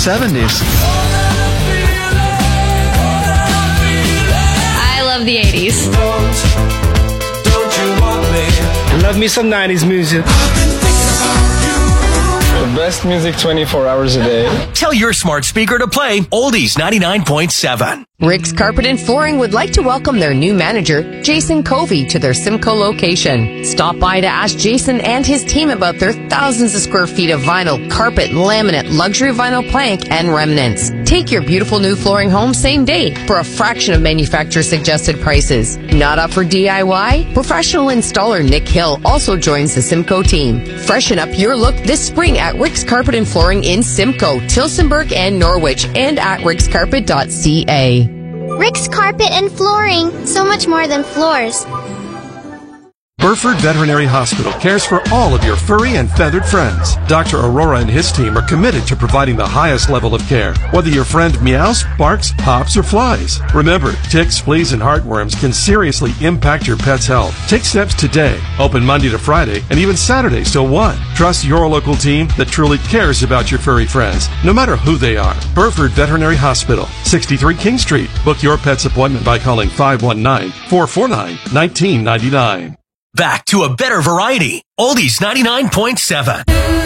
70s. I love the 80s. Love me some 90s music. The best music 24 hours a day. Tell your smart speaker to play Oldies 99.7. Rick's Carpet and Flooring would like to welcome their new manager, Jason Covey, to their Simcoe location. Stop by to ask Jason and his team about their thousands of square feet of vinyl, carpet, laminate, luxury vinyl plank, and remnants. Take your beautiful new flooring home same day for a fraction of manufacturer suggested prices. Not up for DIY? Professional installer Nick Hill also joins the Simcoe team. Freshen up your look this spring at Rick's Carpet and Flooring in Simcoe, Tillsonburg, and Norwich, and at rickscarpet.ca. Rick's Carpet and Flooring, so much more than floors. Burford Veterinary Hospital cares for all of your furry and feathered friends. Dr. Aurora and his team are committed to providing the highest level of care, whether your friend meows, barks, hops, or flies. Remember, ticks, fleas, and heartworms can seriously impact your pet's health. Take steps today. Open Monday to Friday and even Saturdays till 1. Trust your local team that truly cares about your furry friends, no matter who they are. Burford Veterinary Hospital, 63 King Street. Book your pet's appointment by calling 519-449-1999. Back to a better variety. Oldies 99.7.